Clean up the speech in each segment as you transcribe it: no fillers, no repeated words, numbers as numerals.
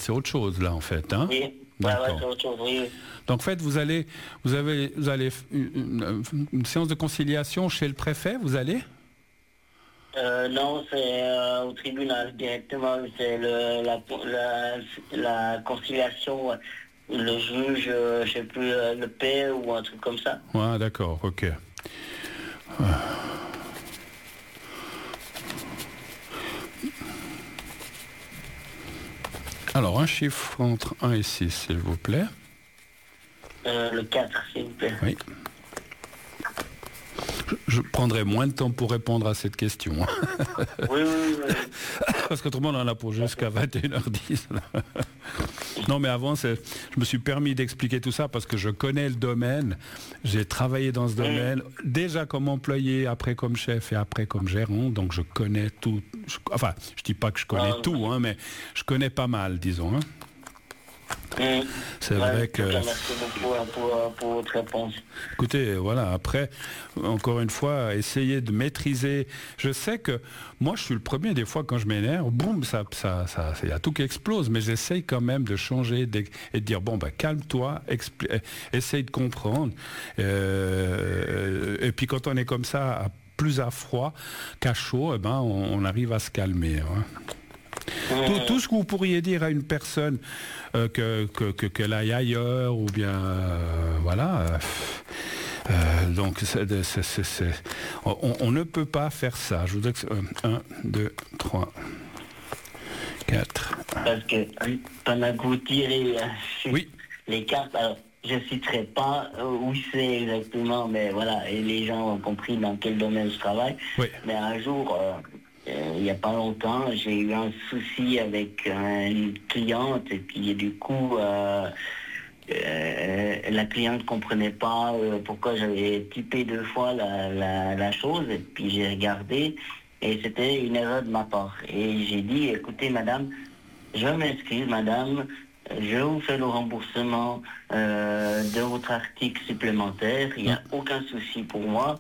c'est autre chose là en fait, hein? Oui, D'accord. c'est autre chose, oui. Donc en fait, vous allez une séance de conciliation chez le préfet, vous allez? Non, c'est au tribunal directement. C'est la conciliation, le juge, je sais plus, le paix ou un truc comme ça. Ouais, d'accord, ok. Alors, un chiffre entre 1 et 6, s'il vous plaît. Le 4, s'il vous plaît. Oui. Je prendrai moins de temps pour répondre à cette question. Oui. Parce qu'autrement, on en a pour jusqu'à 21h10. Non, mais avant, je me suis permis d'expliquer tout ça parce que je connais le domaine. J'ai travaillé dans ce domaine, déjà comme employé, après comme chef et après comme gérant. Donc, je connais tout. Enfin, je dis pas que je connais tout, hein, mais je connais pas mal, disons. Hein. C'est vrai que... Merci beaucoup pour votre réponse. Écoutez, voilà, après, encore une fois, essayez de maîtriser. Je sais que moi, je suis le premier, des fois, quand je m'énerve, boum, il y a tout qui explose, mais j'essaye quand même de changer et de dire, bon, bah, calme-toi, essaye de comprendre. Et puis, quand on est comme ça, plus à froid qu'à chaud, eh ben, on arrive à se calmer. Hein. Tout ce que vous pourriez dire à une personne qu'elle aille ailleurs ou bien voilà donc on ne peut pas faire ça. Je vous dis que 1, 2, 3, 4. Parce que pendant que vous tirez oui. Les cartes, alors, je ne citerai pas où c'est exactement, mais voilà, et les gens ont compris dans quel domaine je travaille. Oui. Mais un jour, il n'y a pas longtemps, j'ai eu un souci avec une cliente et puis du coup, la cliente ne comprenait pas pourquoi j'avais typé 2 fois la chose et puis j'ai regardé et c'était une erreur de ma part. Et j'ai dit, écoutez madame, je m'excuse madame, je vous fais le remboursement de votre article supplémentaire, il n'y a aucun souci pour moi.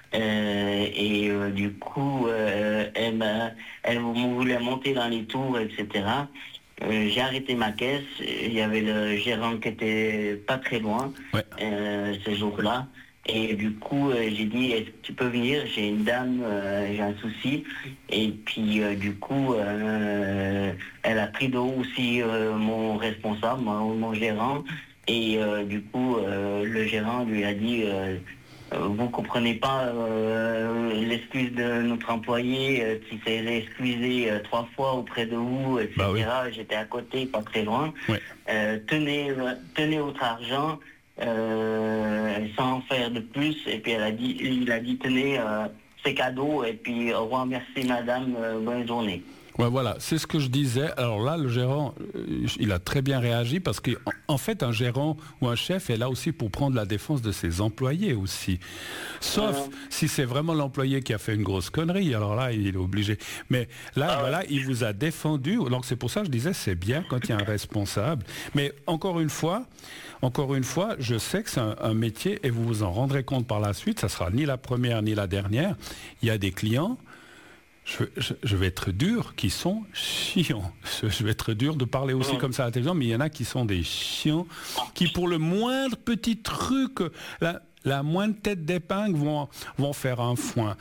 Du coup, elle voulait monter dans les tours, etc. J'ai arrêté ma caisse. Il y avait le gérant qui était pas très loin ce jour-là. Et du coup, j'ai dit, est-ce que tu peux venir? J'ai une dame, j'ai un souci. Et puis, du coup, elle a pris de haut aussi mon responsable, mon gérant. Et du coup, le gérant lui a dit... vous comprenez pas l'excuse de notre employé qui s'est excusé 3 fois auprès de vous, etc. Bah oui. J'étais à côté, pas très loin. Ouais. Tenez votre argent sans faire de plus. Et puis il a dit tenez c'est cadeau. Et puis au revoir, merci madame, bonne journée. Ouais, voilà, c'est ce que je disais. Alors là, le gérant, il a très bien réagi parce qu'en fait, un gérant ou un chef est là aussi pour prendre la défense de ses employés aussi. Sauf si c'est vraiment l'employé qui a fait une grosse connerie. Alors là, il est obligé. Mais là, voilà, il vous a défendu. Donc c'est pour ça que je disais, c'est bien quand il y a un responsable. Mais encore une fois, je sais que c'est un métier et vous vous en rendrez compte par la suite. Ça sera ni la première ni la dernière. Il y a des clients. Je vais être dur, qui sont chiants. Je vais être dur de parler aussi comme ça à la télévision, mais il y en a qui sont des chiants, qui pour le moindre petit truc, la moindre tête d'épingle vont faire un foin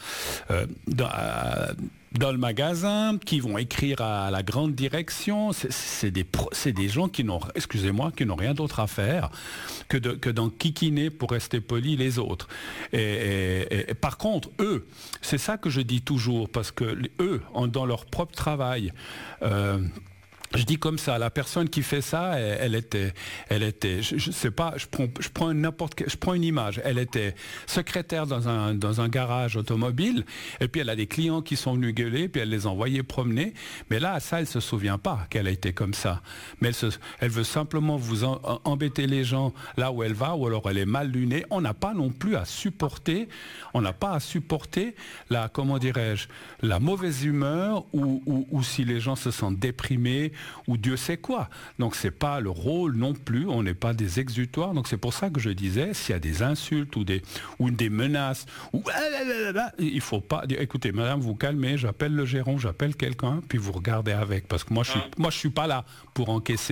dans le magasin, qui vont écrire à la grande direction. C'est des gens qui n'ont rien d'autre à faire que d'enquiquiner, pour rester poli, les autres. Et par contre, eux, c'est ça que je dis toujours, parce que eux, dans leur propre travail, je dis comme ça, la personne qui fait ça, elle était, je sais pas, je prends une image. Elle était secrétaire dans un garage automobile, et puis elle a des clients qui sont venus gueuler, puis elle les envoyait promener. Mais là, ça, elle se souvient pas qu'elle a été comme ça. Mais elle veut simplement vous embêter les gens là où elle va, ou alors elle est mal lunée. On n'a pas non plus à supporter, la, comment dirais-je, la mauvaise humeur, ou si les gens se sentent déprimés, ou Dieu sait quoi. Donc c'est pas le rôle non plus, on n'est pas des exutoires. Donc c'est pour ça que je disais, s'il y a des insultes ou des menaces, il faut pas dire, écoutez madame, vous calmez, j'appelle le gérant, j'appelle quelqu'un, puis vous regardez avec, parce que moi je suis pas là pour encaisser